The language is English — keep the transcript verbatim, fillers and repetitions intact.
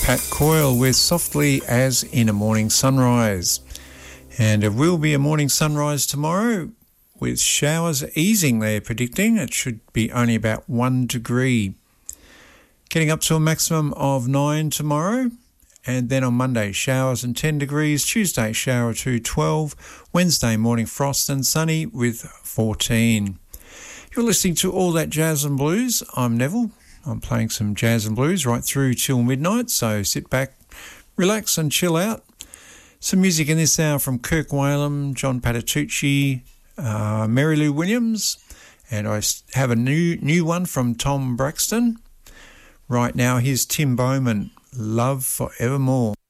Pat Coyle with Softly as in a Morning Sunrise. And it will be a morning sunrise tomorrow with showers easing, they're predicting. It should be only about one degree. Getting up to a maximum of nine tomorrow. And then on Monday, showers and ten degrees. Tuesday, shower to twelve. Wednesday, morning frost and sunny with fourteen. You're listening to All That Jazz and Blues. I'm Neville. I'm playing some jazz and blues right through till midnight, so sit back, relax and chill out. Some music in this hour from Kirk Whalum, John Patitucci, uh, Mary Lou Williams, and I have a new new one from Tom Braxton. Right now, here's Tim Bowman, Love Forevermore.